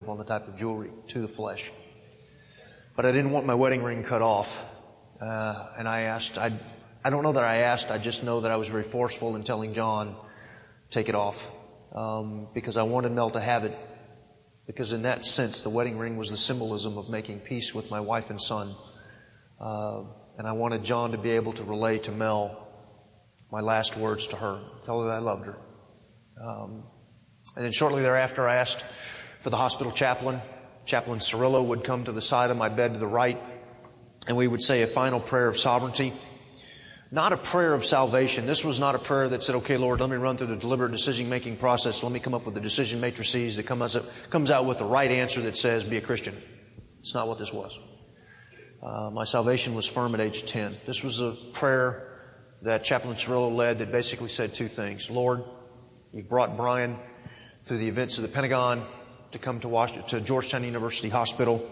on the type of jewelry to the flesh. But I didn't want my wedding ring cut off. And I asked, I don't know that I asked, I just know that I was very forceful in telling John, take it off. Because I wanted Mel to have it. Because in that sense, the wedding ring was the symbolism of making peace with my wife and son. And I wanted John to be able to relay to Mel my last words to her. Tell her that I loved her. And then shortly thereafter, I asked for the hospital chaplain. Chaplain Cirillo would come to the side of my bed to the right, and we would say a final prayer of sovereignty. Not a prayer of salvation. This was not a prayer that said, okay, Lord, let me run through the deliberate decision-making process. Let me come up with the decision matrices that comes out with the right answer that says, be a Christian. It's not what this was. My salvation was firm at age 10. This was a prayer that Chaplain Cirillo led that basically said two things. Lord, you brought Brian through the events of the Pentagon to come to Georgetown University Hospital.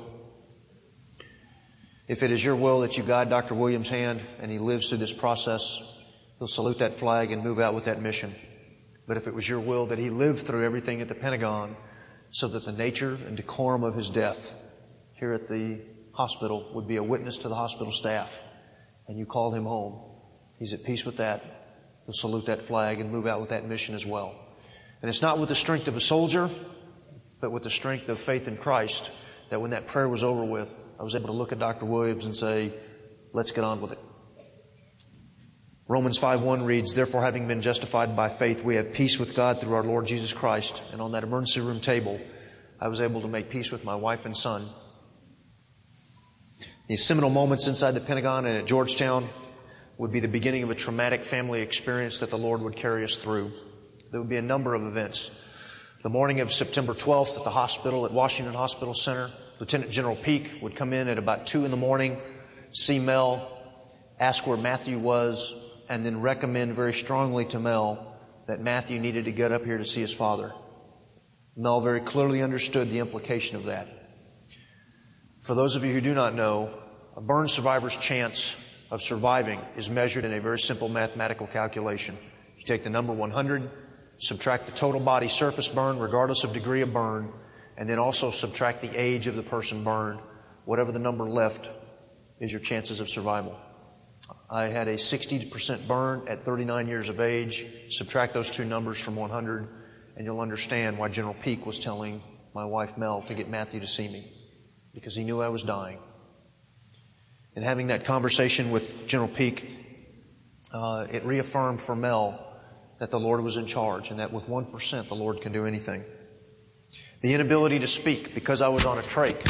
If it is your will that you guide Dr. Williams' hand and he lives through this process, he'll salute that flag and move out with that mission. But if it was your will that he lived through everything at the Pentagon so that the nature and decorum of his death here at the hospital would be a witness to the hospital staff, and you call him home, he's at peace with that, he'll salute that flag and move out with that mission as well. And it's not with the strength of a soldier, but with the strength of faith in Christ, that when that prayer was over with, I was able to look at Dr. Williams and say, let's get on with it. Romans 5:1 reads, therefore, having been justified by faith, we have peace with God through our Lord Jesus Christ. And on that emergency room table, I was able to make peace with my wife and son. These seminal moments inside the Pentagon and at Georgetown would be the beginning of a traumatic family experience that the Lord would carry us through. There would be a number of events. The morning of September 12th at the hospital, at Washington Hospital Center, Lieutenant General Peake would come in at about 2 a.m, see Mel, ask where Matthew was, and then recommend very strongly to Mel that Matthew needed to get up here to see his father. Mel very clearly understood the implication of that. For those of you who do not know, a burn survivor's chance of surviving is measured in a very simple mathematical calculation. You take the number 100, subtract the total body surface burn, regardless of degree of burn, and then also subtract the age of the person burned. Whatever the number left is your chances of survival. I had a 60% burn at 39 years of age. Subtract those two numbers from 100, and you'll understand why General Peake was telling my wife Mel to get Matthew to see me, because he knew I was dying. And having that conversation with General Peake, it reaffirmed for Mel that the Lord was in charge and that with 1% the Lord can do anything. The inability to speak because I was on a trach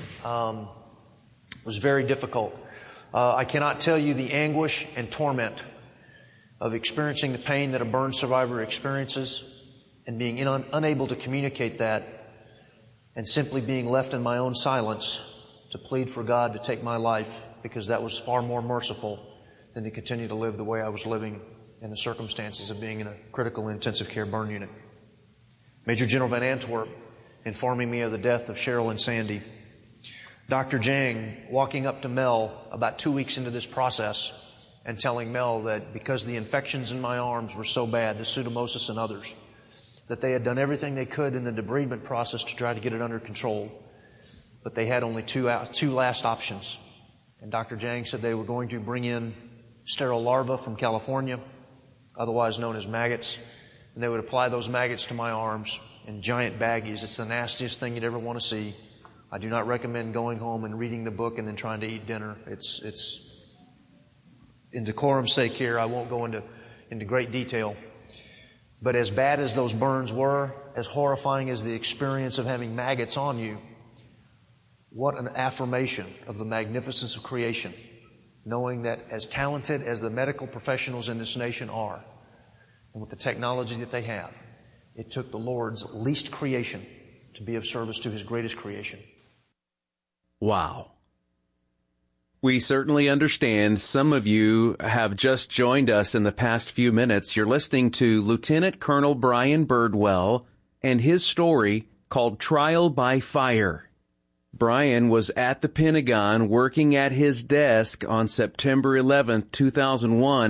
was very difficult. I cannot tell you the anguish and torment of experiencing the pain that a burn survivor experiences and being unable to communicate that and simply being left in my own silence to plead for God to take my life, because that was far more merciful than to continue to live the way I was living in the circumstances of being in a critical intensive care burn unit. Major General Van Antwerp informing me of the death of Cheryl and Sandy. Dr. Jang walking up to Mel about 2 weeks into this process and telling Mel that because the infections in my arms were so bad, the pseudomonas and others, that they had done everything they could in the debridement process to try to get it under control. But they had only two last options. And Dr. Jang said they were going to bring in sterile larvae from California, otherwise known as maggots, and they would apply those maggots to my arms in giant baggies. It's the nastiest thing you'd ever want to see. I do not recommend going home and reading the book and then trying to eat dinner. It's in decorum's sake here, I won't go into great detail. But as bad as those burns were, as horrifying as the experience of having maggots on you, what an affirmation of the magnificence of creation, knowing that as talented as the medical professionals in this nation are, and with the technology that they have, it took the Lord's least creation to be of service to His greatest creation. Wow. We certainly understand some of you have just joined us in the past few minutes. You're listening to Lieutenant Colonel Brian Birdwell and his story called Trial by Fire. Brian was at the Pentagon working at his desk on September 11th, 2001,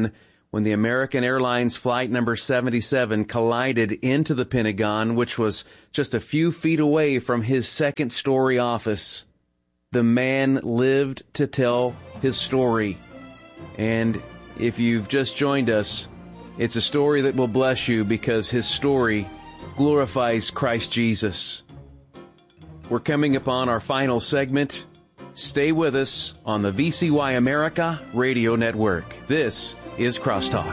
when the American Airlines Flight number 77 collided into the Pentagon, which was just a few feet away from his second-story office. The man lived to tell his story. And if you've just joined us, it's a story that will bless you because his story glorifies Christ Jesus. We're coming upon our final segment. Stay with us on the VCY America Radio Network. This is Crosstalk.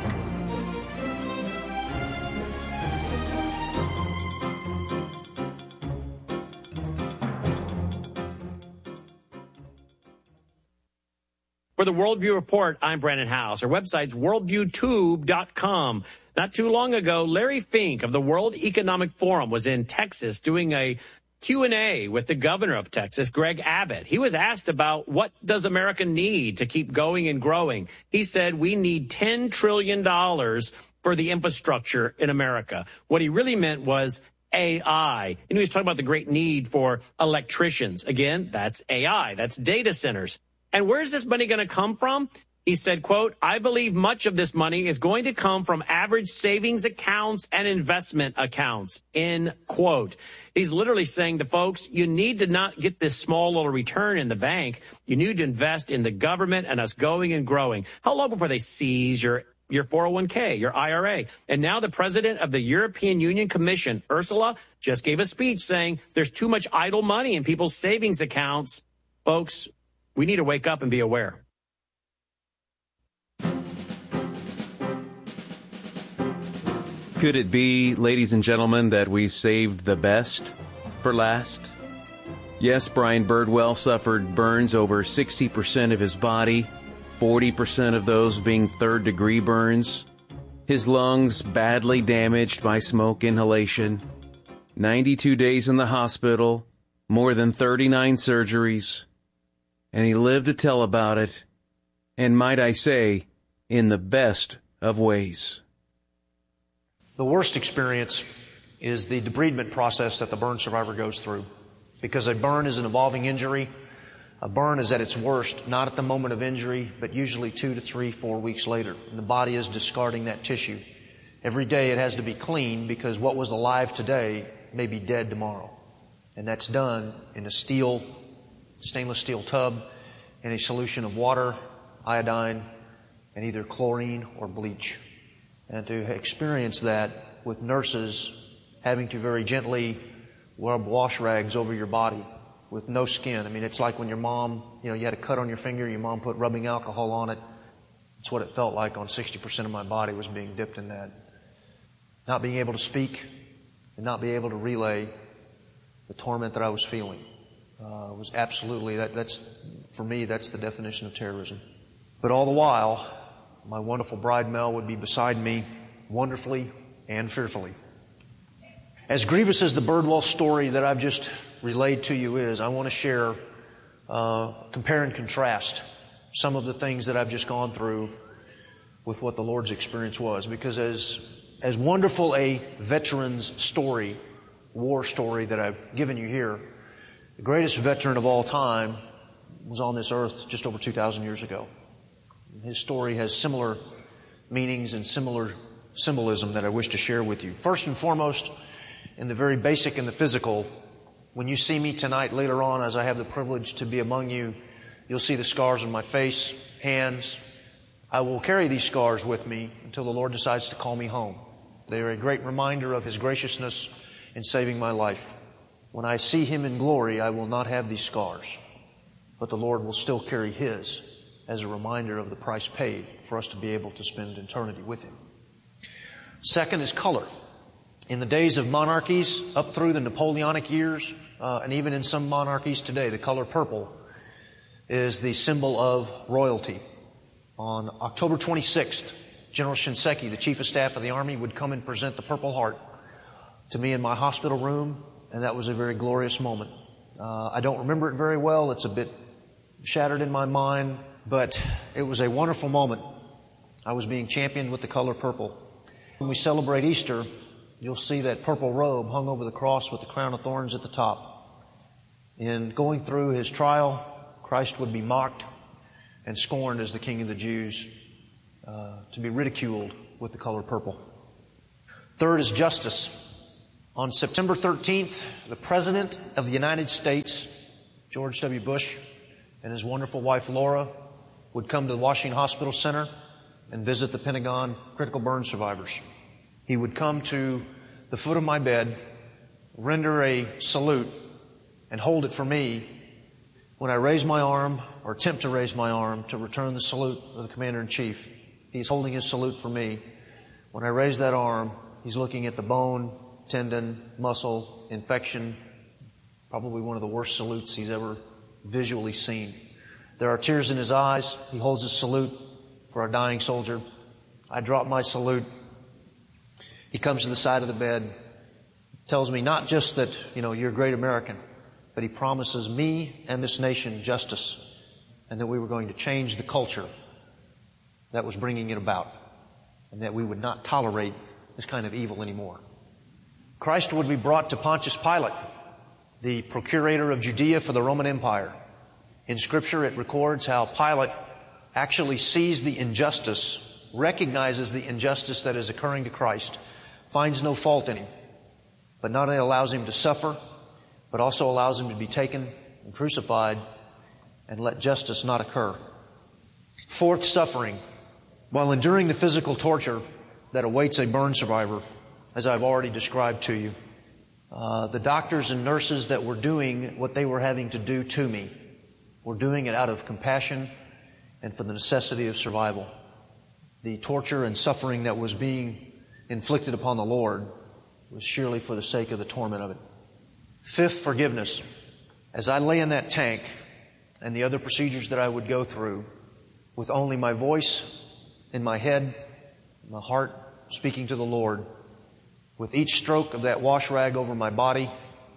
For the Worldview Report, I'm Brandon House. Our website's worldviewtube.com. Not too long ago, Larry Fink of the World Economic Forum was in Texas doing a Q&A with the governor of Texas, Greg Abbott. He was asked about what does America need to keep going and growing. He said we need $10 trillion for the infrastructure in America. What he really meant was AI. And he was talking about the great need for electricians. Again, that's AI. That's data centers. And where's this money going to come from? He said, quote, I believe much of this money is going to come from average savings accounts and investment accounts, end quote. He's literally saying to folks, you need to not get this small little return in the bank. You need to invest in the government and us going and growing. How long before they seize your 401k, your IRA? And now the president of the European Union Commission, Ursula, just gave a speech saying there's too much idle money in people's savings accounts. Folks, we need to wake up and be aware. Could it be, ladies and gentlemen, that we've saved the best for last? Yes, Brian Birdwell suffered burns over 60% of his body, 40% of those being third-degree burns. His lungs badly damaged by smoke inhalation. 92 days in the hospital, more than 39 surgeries. And he lived to tell about it, and might I say, in the best of ways. The worst experience is the debridement process that the burn survivor goes through. Because a burn is an evolving injury. A burn is at its worst, not at the moment of injury, but usually 2 to 3, 4 weeks later. And the body is discarding that tissue. Every day it has to be cleaned because what was alive today may be dead tomorrow. And that's done in a stainless steel tub in a solution of water, iodine, and either chlorine or bleach. And to experience that with nurses having to very gently rub wash rags over your body with no skin. I mean, it's like when your mom, you had a cut on your finger, your mom put rubbing alcohol on it. It's what it felt like on 60% of my body was being dipped in that. Not being able to speak and not be able to relay the torment that I was feeling. Was absolutely, that's for me, that's the definition of terrorism. But all the while, my wonderful bride Mel would be beside me wonderfully and fearfully. As grievous as the Birdwell story that I've just relayed to you is, I want to share, compare and contrast some of the things that I've just gone through with what the Lord's experience was. Because as wonderful a veteran's story, war story that I've given you here, the greatest veteran of all time was on this earth just over 2,000 years ago. His story has similar meanings and similar symbolism that I wish to share with you. First and foremost, in the very basic and the physical, when you see me tonight later on, as I have the privilege to be among you, you'll see the scars on my face, hands. I will carry these scars with me until the Lord decides to call me home. They are a great reminder of His graciousness in saving my life. When I see Him in glory, I will not have these scars, but the Lord will still carry His as a reminder of the price paid for us to be able to spend eternity with Him. Second is color. In the days of monarchies, up through the Napoleonic years, and even in some monarchies today, the color purple is the symbol of royalty. On October 26th, General Shinseki, the Chief of Staff of the Army, would come and present the Purple Heart to me in my hospital room, and that was a very glorious moment. I don't remember it very well. It's a bit shattered in my mind, but it was a wonderful moment. I was being championed with the color purple. When we celebrate Easter, you'll see that purple robe hung over the cross with the crown of thorns at the top. In going through His trial, Christ would be mocked and scorned as the King of the Jews. to be ridiculed with the color purple. Third is justice. On September 13th, the President of the United States, George W. Bush, and his wonderful wife Laura would come to the Washington Hospital Center and visit the Pentagon critical burn survivors. He would come to the foot of my bed, render a salute, and hold it for me when I raise my arm or attempt to raise my arm to return the salute of the Commander-in-Chief. He's holding his salute for me. When I raise that arm, he's looking at the bone, tendon, muscle, infection, probably one of the worst salutes he's ever visually seen. There are tears in his eyes. He holds his salute for our dying soldier. I drop my salute. He comes to the side of the bed, tells me not just that, you're a great American, but he promises me and this nation justice, and that we were going to change the culture that was bringing it about, and that we would not tolerate this kind of evil anymore. Christ would be brought to Pontius Pilate, the procurator of Judea for the Roman Empire. In Scripture, it records how Pilate actually sees the injustice, recognizes the injustice that is occurring to Christ, finds no fault in him, but not only allows him to suffer, but also allows him to be taken and crucified and let justice not occur. Fourth, suffering. While enduring the physical torture that awaits a burn survivor, as I've already described to you, the doctors and nurses that were doing what they were having to do to me were doing it out of compassion and for the necessity of survival. The torture and suffering that was being inflicted upon the Lord was surely for the sake of the torment of it. Fifth, forgiveness. As I lay in that tank and the other procedures that I would go through, with only my voice in my head, my heart speaking to the Lord, with each stroke of that wash rag over my body,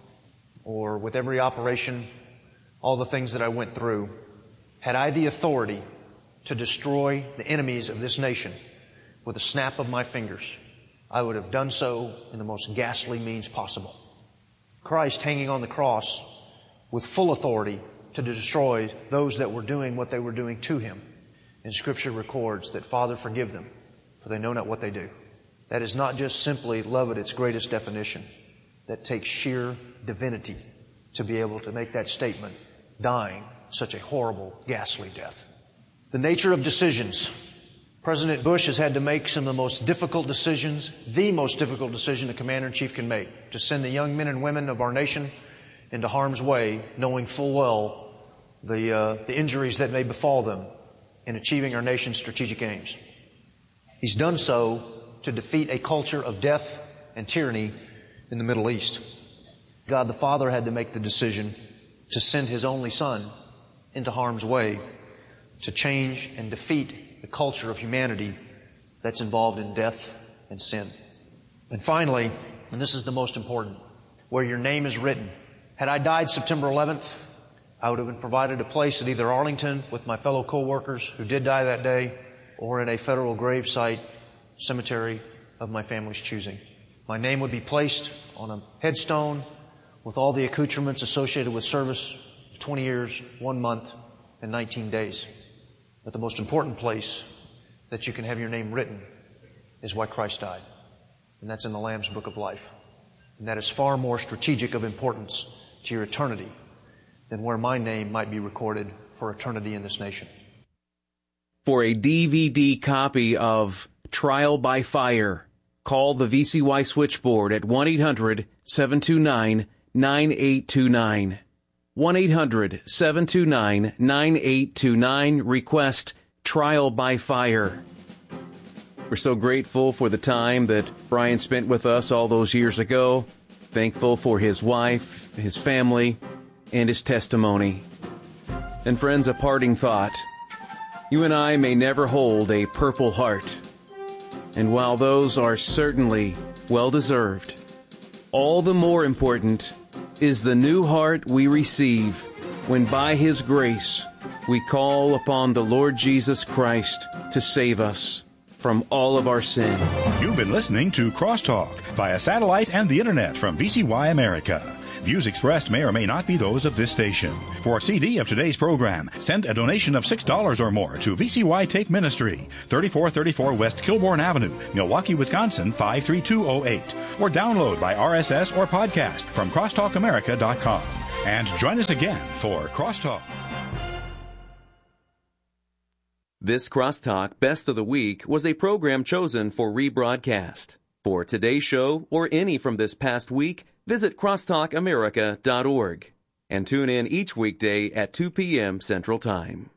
or with every operation, all the things that I went through, had I the authority to destroy the enemies of this nation with a snap of my fingers, I would have done so in the most ghastly means possible. Christ hanging on the cross with full authority to destroy those that were doing what they were doing to Him. And Scripture records that, Father, forgive them, for they know not what they do. That is not just simply love at its greatest definition. That takes sheer divinity to be able to make that statement, dying such a horrible, ghastly death. The nature of decisions. President Bush has had to make some of the most difficult decisions, the most difficult decision a Commander-in-Chief can make, to send the young men and women of our nation into harm's way, knowing full well the injuries that may befall them in achieving our nation's strategic aims. He's done so to defeat a culture of death and tyranny in the Middle East. God the Father had to make the decision to send His only Son into harm's way to change and defeat the culture of humanity that's involved in death and sin. And finally, and this is the most important, where your name is written. Had I died September 11th, I would have been provided a place at either Arlington with my fellow co-workers who did die that day, or in a federal gravesite cemetery of my family's choosing. My name would be placed on a headstone with all the accoutrements associated with service of 20 years, 1 month, and 19 days. But the most important place that you can have your name written is why Christ died. And that's in the Lamb's Book of Life. And that is far more strategic of importance to your eternity than where my name might be recorded for eternity in this nation. For a DVD copy of Trial by Fire, call the VCY switchboard at 1-800-729-9829. 1-800-729-9829. Request Trial by Fire. We're so grateful for the time that Brian spent with us all those years ago. Thankful for his wife, his family, and his testimony. And friends, a parting thought. You and I may never hold a Purple Heart. And while those are certainly well-deserved, all the more important is the new heart we receive when by His grace we call upon the Lord Jesus Christ to save us from all of our sin. You've been listening to Crosstalk via satellite and the internet from VCY America. Views expressed may or may not be those of this station. For a CD of today's program, send a donation of $6 or more to VCY Tape Ministry, 3434 West Kilbourne Avenue, Milwaukee, Wisconsin, 53208. Or download by RSS or podcast from crosstalkamerica.com. And join us again for Crosstalk. This Crosstalk Best of the Week was a program chosen for rebroadcast. For today's show or any from this past week, visit crosstalkamerica.org and tune in each weekday at 2 p.m. Central Time.